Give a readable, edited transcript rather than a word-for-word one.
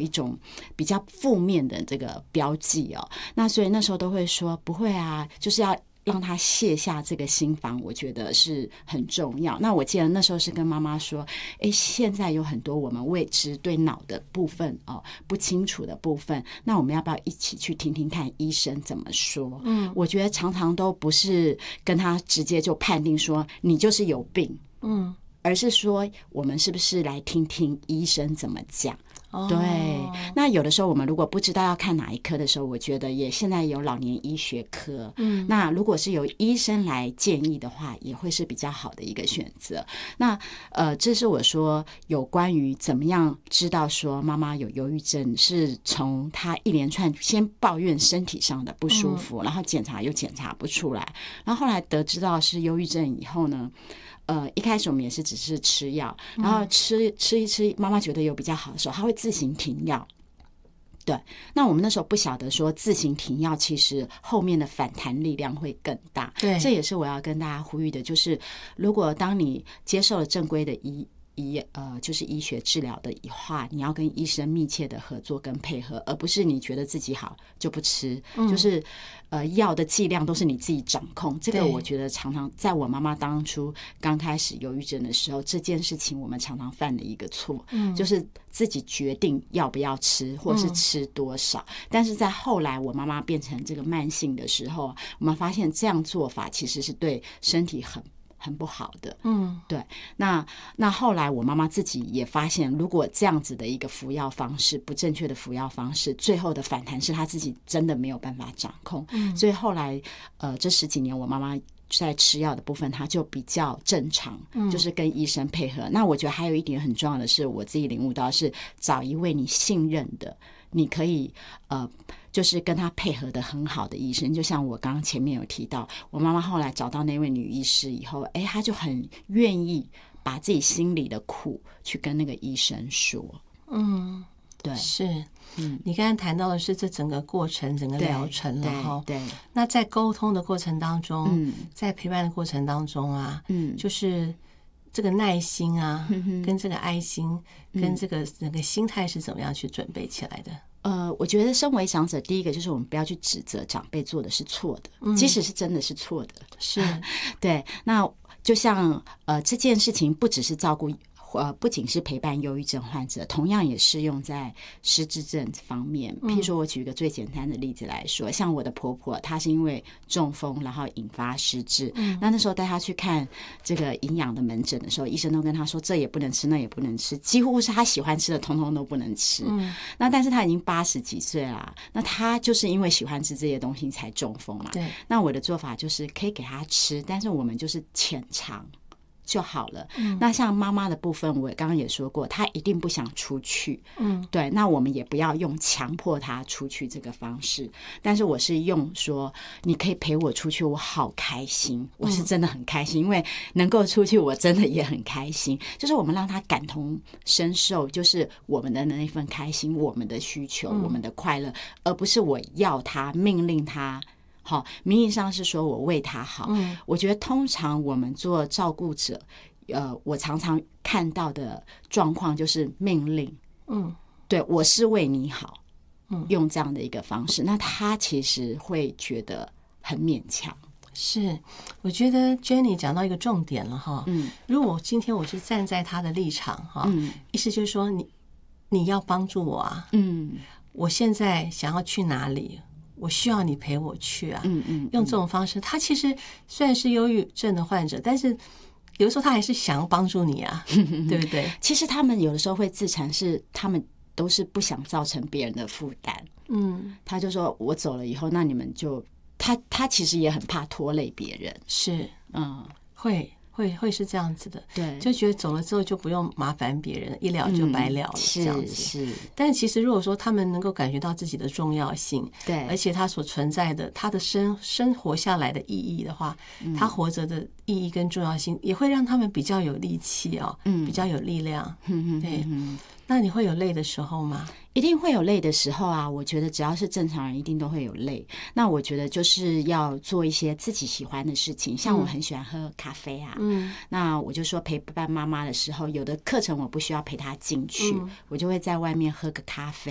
一种比较负面的这个标记哦。那所以那时候都会说不会啊，就是要让他卸下这个心防，我觉得是很重要。那我记得那时候是跟妈妈说，现在有很多我们未知对脑的部分不清楚的部分，那我们要不要一起去听听看医生怎么说？我觉得常常都不是跟他直接就判定说你就是有病，而是说我们是不是来听听医生怎么讲。对，那有的时候我们如果不知道要看哪一科的时候，我觉得也现在有老年医学科，那如果是由医生来建议的话，也会是比较好的一个选择。那这是我说有关于怎么样知道说妈妈有忧郁症，是从她一连串先抱怨身体上的不舒服，然后检查又检查不出来，然后后来得知到是忧郁症以后呢，一开始我们也是只是吃药，然后吃一吃，妈妈觉得有比较好的时候，她会自行停药。对，那我们那时候不晓得说自行停药，其实后面的反弹力量会更大。 对， 这也是我要跟大家呼吁的，就是如果当你接受了正规的就是医学治疗的话，你要跟医生密切的合作跟配合，而不是你觉得自己好就不吃，就是药的剂量都是你自己掌控。这个我觉得常常在我妈妈当初刚开始忧郁症的时候，这件事情我们常常犯的一个错，就是自己决定要不要吃或是吃多少，但是在后来我妈妈变成这个慢性的时候，我们发现这样做法其实是对身体很不好的。对。那后来我妈妈自己也发现，如果这样子的一个服药方式，不正确的服药方式，最后的反弹是她自己真的没有办法掌控。所以后来这10几年我妈妈在吃药的部分，她就比较正常，就是跟医生配合。那我觉得还有一点很重要的是，我自己领悟到是找一位你信任的，你可以就是跟他配合的很好的医生。就像我刚刚前面有提到，我妈妈后来找到那位女医师以后，她就很愿意把自己心里的苦去跟那个医生说。对， 是。你刚才谈到的是这整个过程，整个疗程了哈。 对。 那在沟通的过程当中，在陪伴的过程当中啊，就是这个耐心啊，跟这个爱心，跟这个整个心态是怎么样去准备起来的？ 我觉得身为长者，第一个就是我们不要去指责长辈做的是错的，即使是真的是错的， 是对。那就像这件事情不只是照顾。不仅是陪伴忧郁症患者，同样也适用在失智症方面。譬如说我举一个最简单的例子来说，像我的婆婆，她是因为中风然后引发失智，那时候带她去看这个营养的门诊的时候，医生都跟她说这也不能吃那也不能吃，几乎是她喜欢吃的通通都不能吃。那但是她已经80几岁啦，那她就是因为喜欢吃这些东西才中风嘛。 对。 那我的做法就是可以给她吃，但是我们就是浅尝就好了。那像妈妈的部分，我刚刚也说过，她一定不想出去。对，那我们也不要用强迫她出去这个方式，但是我是用说你可以陪我出去，我好开心，我是真的很开心，因为能够出去我真的也很开心，就是我们让她感同身受，就是我们的那份开心，我们的需求，我们的快乐，而不是我要她命令她。好，名义上是说我为他好。我觉得通常我们做照顾者，我常常看到的状况就是命令。对，我是为你好。用这样的一个方式，那他其实会觉得很勉强。 是，我觉得 Jenny 讲到一个重点了哈。如果今天我是站在他的立场哈，意思就是说你要帮助我啊。我现在想要去哪里？我需要你陪我去啊。用这种方式，他其实虽然是忧郁症的患者，但是有的时候他还是想要帮助你啊，对不对？ 其实他们有的时候会自残，是他们都是不想造成别人的负担。他就说我走了以后，那你们就他其实也很怕拖累别人。 是，会是这样子的。 对， 就觉得走了之后就不用麻烦别人，一了就白了了，这样子。 是。 但是其实如果说他们能够感觉到自己的重要性， 对， 而且他所存在的他的生活下来的意义的话，他活着的意义跟重要性也会让他们比较有力气哦，比较有力量。对。那你会有累的时候吗？ 一定会有累的时候啊，我觉得只要是正常人一定都会有累。那我觉得就是要做一些自己喜欢的事情，像我很喜欢喝咖啡啊。那我就说陪伴妈妈的时候，有的课程我不需要陪她进去，我就会在外面喝个咖啡。